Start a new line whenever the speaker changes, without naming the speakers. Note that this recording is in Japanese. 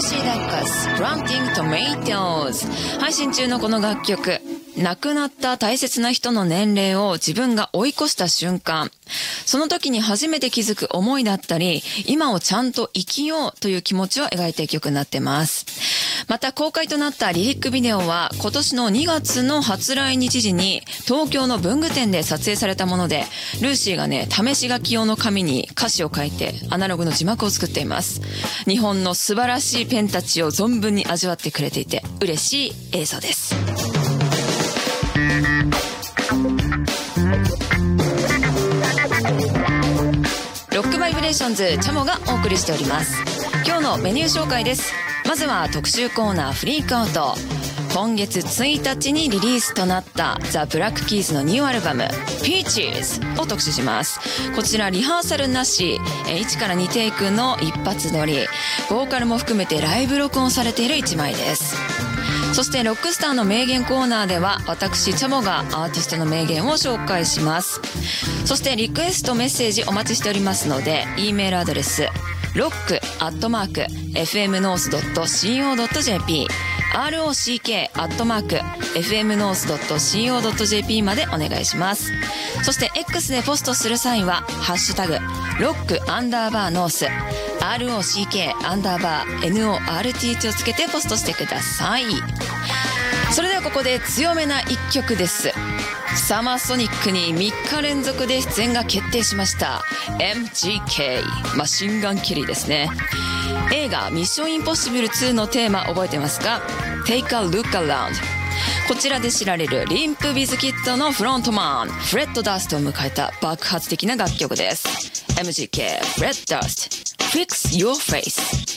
シー・ダッカス Planting Tomatoes。 配信中のこの楽曲、亡くなった大切な人の年齢を自分が追い越した瞬間、その時に初めて気づく思いだったり、今をちゃんと生きようという気持ちを描いている曲になってます。また公開となったリリックビデオは今年の2月の初来日時に東京の文具店で撮影されたもので、ルーシーがね、試し書き用の紙に歌詞を書いてアナログの字幕を作っています。日本の素晴らしいペンたちを存分に味わってくれていて嬉しい映像です。ロックバイブレーションズチャモがお送りしております。今日のメニュー紹介です。まずは特集コーナーフリークアウト。今月1日にリリースとなったザ・ブラックキーズのニューアルバム Peaches を特集します。こちらリハーサルなし、1から2テイクの一発撮り、ボーカルも含めてライブ録音されている一枚です。そしてロックスターの名言コーナーでは私チャモがアーティストの名言を紹介します。そしてリクエストメッセージお待ちしておりますので、 E メールアドレス rock@fmnorth.co.jp rock@fmnorth.co.jp までお願いします。そして X でポストする際はハッシュタグ rock_north rock_north をつけてポストしてください。それではここで強めな一曲です。サマーソニックに3日連続で出演が決定しました MGK マシンガンキリですね。映画ミッションインポッシブル2のテーマ覚えてますか？ Take a look around。 こちらで知られるリンプビズキットのフロントマンフレッド・ダーストを迎えた爆発的な楽曲です。 MGK フレッド・ダースト Fix Your Face。